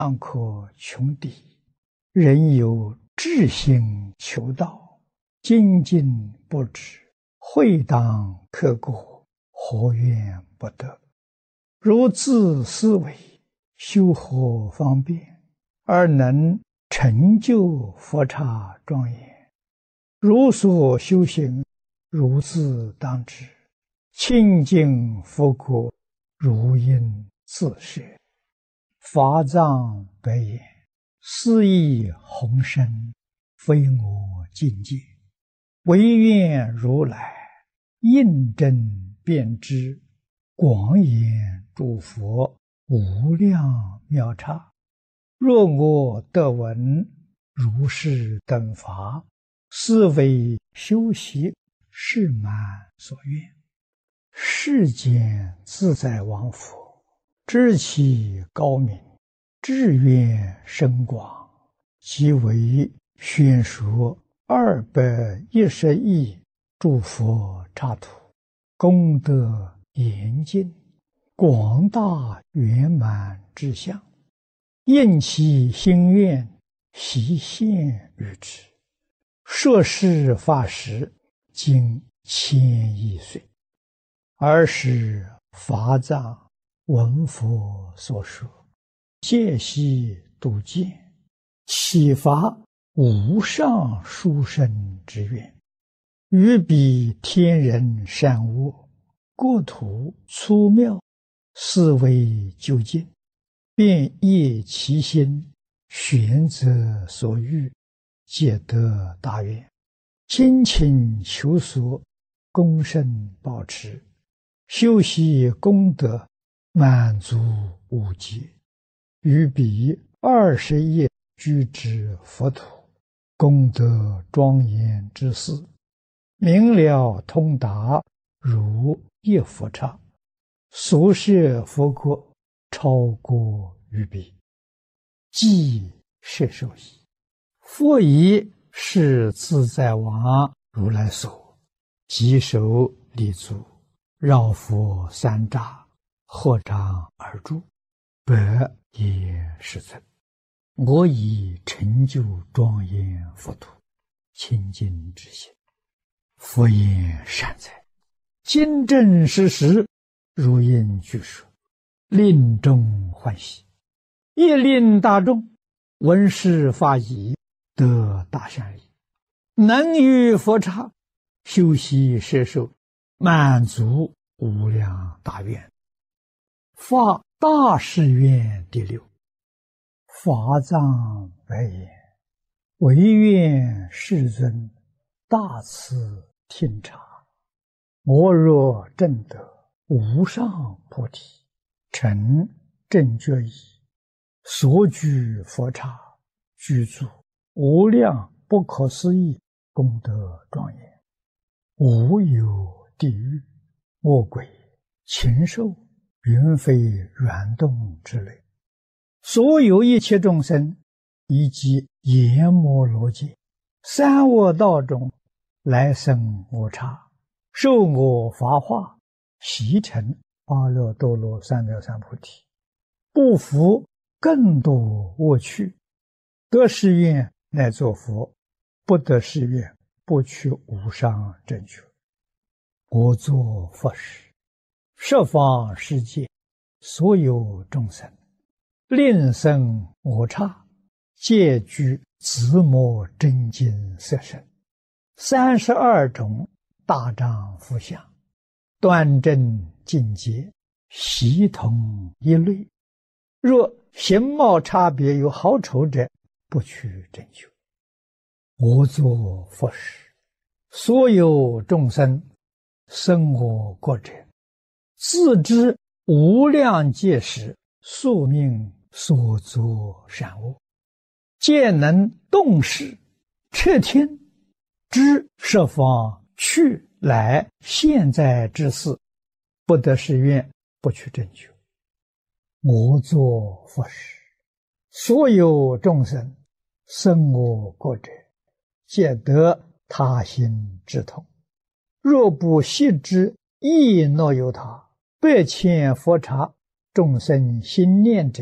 尚可穷敌，人有志心求道，精进不止，会当刻过，何怨不得？如自思维，修何方便，而能成就佛刹庄严？如所修行，如自当知，清净佛国，如应自摄。法藏白言：斯亦宏深，非我境界，唯愿如来印证遍知，广演诸佛无量妙刹。若我得闻如是等法，斯为修习是满所愿。世间自在王佛，知其高明，志愿深广，即为宣说210亿诸佛刹土，功德严尽，广大圆满之相，应其心愿，悉现于之。摄事法时，经1000亿岁，尔时法藏闻佛所说，戒悉度见，启发无上殊胜之愿，于彼天人善恶，国土粗妙，思维究竟，便业其心，选择所欲，皆得大愿，精勤求索，恭慎保持，修习功德，满足无极，于彼20亿居之佛土，功德庄严之事，明了通达，如一佛刹，所摄佛国，超过于彼，即摄受矣。佛以是自在王如来所，即手立足，绕佛3匝，合掌而住，百也世尊，我已成就庄严佛土，清净之心。佛言：善哉，今正实实，如应具说，令众欢喜，亦令大众闻是法已，得大善利，能于佛刹修习摄受，满足无量大愿。发大誓愿第6。法藏白言：唯愿世尊大慈听察，我若证得无上菩提，成正觉已，所居佛刹，具足无量不可思议功德庄严，无有地狱、恶鬼、禽兽、云飞软动之类，所有一切众生，以及阎摩罗界、三恶道中来生我刹，受我法化，习成阿耨多罗三藐三菩提，不服更多恶趣，得誓愿乃作佛，不得誓愿不取无上正觉。我作佛时，十方世界所有众生，令生我刹，皆具自摩真经色身，32种大丈夫相，端正境界，悉同一类。若形貌差别有好丑者，不取正觉。我作佛时，所有众生生我国者，自知无量劫时宿命所作善恶，皆能动识彻听，知十方去来现在之事，不得誓愿，不取正觉。我作佛时，所有众生生我国者，皆得他心之痛。若不悉知亦若有他，100千佛刹众生心念者，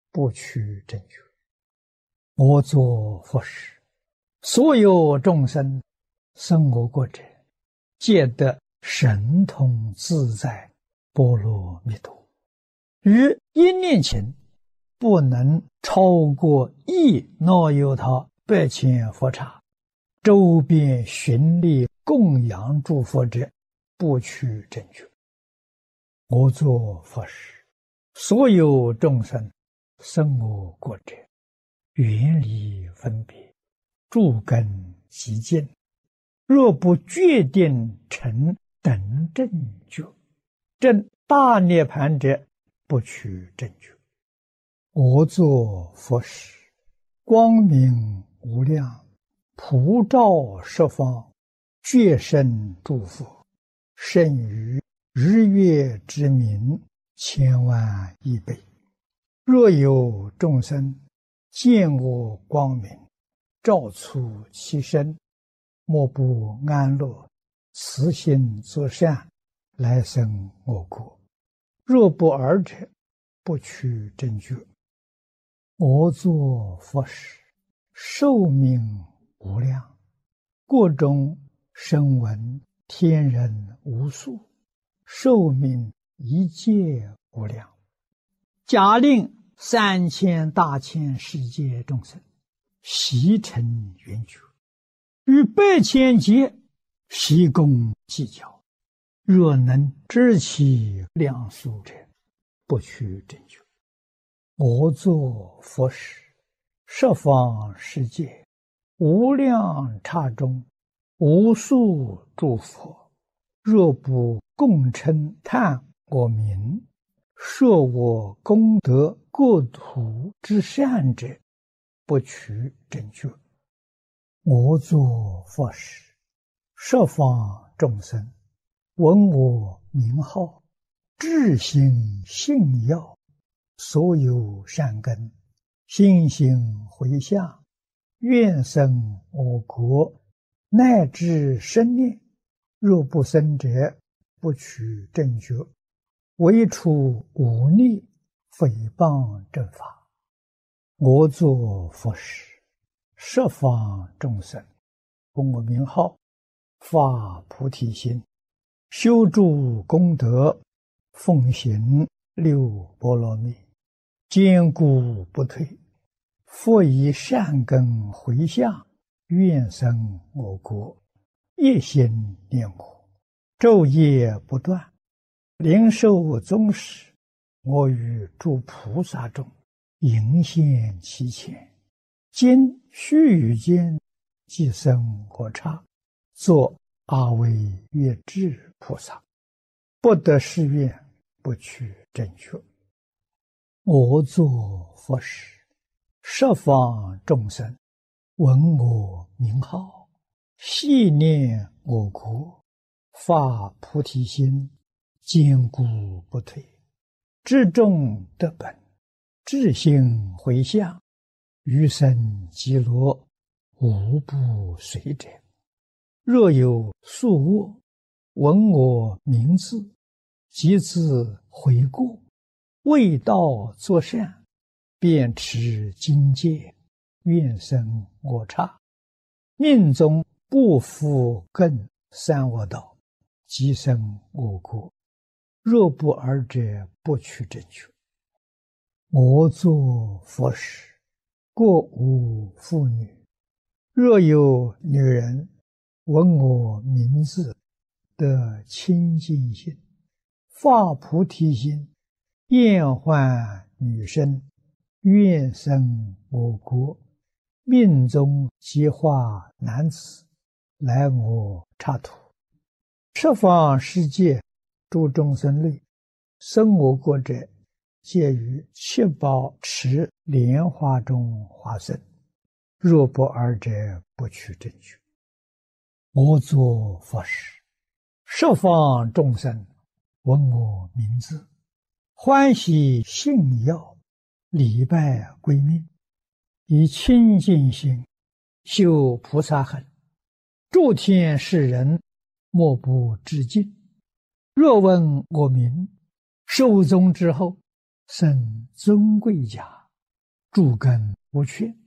不取正觉。我作佛时，所有众生生我国者，皆得神通自在波罗蜜多。于一念前，不能超过1那由他百千佛刹，周边寻历供养诸佛者，不取正觉。我作佛时，所有众生生我国者，远离分别，诸根极净，若不决定成等正觉，证大涅盘者，不取正觉。我作佛时，光明无量，普照十方，觉胜诸佛，胜于日月之明千万亿倍。若有众生见我光明，照出其身，莫不安乐，慈心作善，来生我国。若不尔者，不取正觉。我作佛时，寿命无量，国中声闻天人无数，寿命一切无量。假令3000大千世界众生悉成圆觉，于百千劫悉共计较，若能知其量数者，不取正觉。我作佛时，十方世界无量刹中，无数诸佛，若不共称叹我名，说我功德国土之善者，不取正觉。我作佛时，十方众生闻我名号，至心信要，所有善根心行回向，愿生我国，乃至生念，若不生者，不取正觉。唯除忤逆诽谤正法。我作佛时，十方众生闻我名号，发菩提心，修诸功德，奉行6波罗蜜，坚固不退，复以善根回向，愿生我国，一心念我，昼夜不断，灵寿终时，我与诸菩萨中迎现其前，今须臾间即生我刹，作阿惟越致菩萨，不得誓愿，不取正觉。我作佛时，十方众生闻我名号，系念我国，发菩提心，坚固不退，至众得本，至心回向，余生极乐，无不随者。若有宿卧，闻我名字，即自悔过，为道作善，便持经戒，愿生我刹，命中不复更三恶道，即生我国。若不尔者，不取正觉。我作佛时，国无妇女，若有女人闻我名字，得清净心，发菩提心，厌患女身，愿生我国，命中即化男子，来我刹土。十方世界诸众生类，生我国者，皆于七宝池莲花中化身。若不尔者，不取正觉。我作佛时，十方众生闻我名字，欢喜信要，礼拜归命，以清净心修菩萨行，诸天世人莫不致敬。若闻我名，寿终之后，生尊贵家， 诸根无缺。